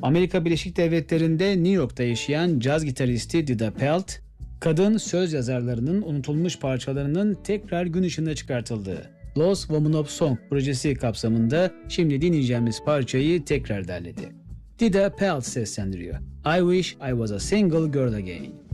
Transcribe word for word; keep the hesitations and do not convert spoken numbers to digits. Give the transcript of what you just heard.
Amerika Birleşik Devletleri'nde New York'ta yaşayan caz gitaristi Dida Pelt, kadın söz yazarlarının unutulmuş parçalarının tekrar gün ışığına çıkartıldığı Lost Woman of Song projesi kapsamında şimdi dinleyeceğimiz parçayı tekrar derledi. Dida Pelt seslendiriyor. I Wish I Was a Single Girl Again.